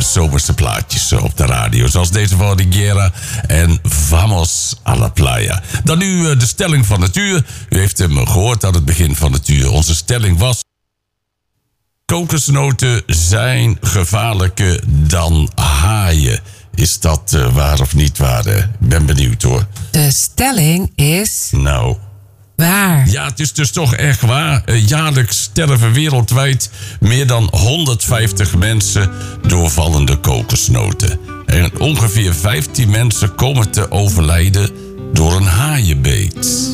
zomerse plaatjes op de radio. Zoals deze van Rigera en Vamos a la Playa. Dan nu de stelling van het uur. U heeft hem gehoord aan het begin van het uur. Onze stelling was: kokosnoten zijn gevaarlijker dan haaien. Is dat waar of niet waar? Ik ben benieuwd hoor. De stelling is... Nou... waar? Ja, het is dus toch echt waar. Jaarlijks sterven wereldwijd meer dan 150 mensen door vallende kokosnoten. En ongeveer 15 mensen komen te overlijden door een haaienbeet.